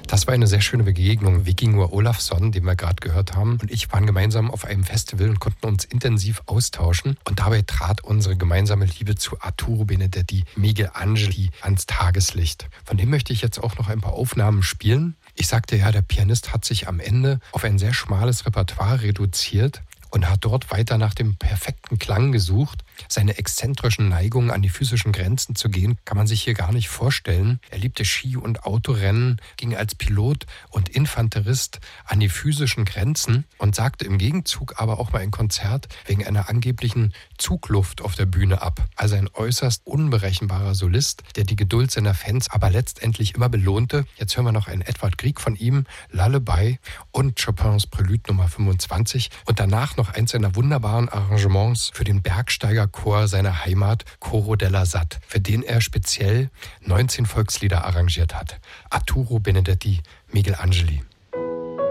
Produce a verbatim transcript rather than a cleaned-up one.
Das war eine sehr schöne Begegnung. Vikingur Olafsson, den wir gerade gehört haben, und ich waren gemeinsam auf einem Festival und konnten uns intensiv austauschen. Und dabei trat unsere gemeinsame Liebe zu Arturo Benedetti Michelangeli ans Tageslicht. Von dem möchte ich jetzt auch noch ein paar Aufnahmen spielen. Ich sagte ja, der Pianist hat sich am Ende auf ein sehr schmales Repertoire reduziert und hat dort weiter nach dem perfekten Klang gesucht. Seine exzentrischen Neigungen an die physischen Grenzen zu gehen, kann man sich hier gar nicht vorstellen. Er liebte Ski- und Autorennen, ging als Pilot und Infanterist an die physischen Grenzen und sagte im Gegenzug aber auch mal ein Konzert wegen einer angeblichen Zugluft auf der Bühne ab. Also ein äußerst unberechenbarer Solist, der die Geduld seiner Fans aber letztendlich immer belohnte. Jetzt hören wir noch einen Edvard Grieg von ihm, Lullaby und Chopins Prelude Nummer fünfundzwanzig und danach noch eins seiner wunderbaren Arrangements für den Bergsteigerchor seiner Heimat, Coro della Sat, für den er speziell neunzehn Volkslieder arrangiert hat. Arturo Benedetti Michelangeli.